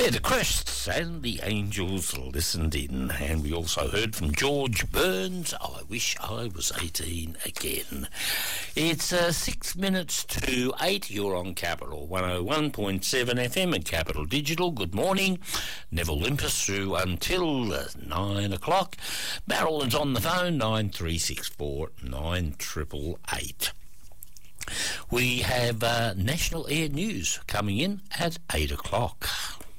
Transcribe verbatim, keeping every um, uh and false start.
They're the Crests and the Angels listened in, and we also heard from George Burns, I Wish I Was eighteen Again. It's uh, six minutes to eight. You're on Capital one oh one point seven F M and Capital Digital. Good morning. Neville Limpus through until uh, nine o'clock. Marilyn's on the phone, nine three six four nine eight eight eight. We have uh, National Air News coming in at eight o'clock.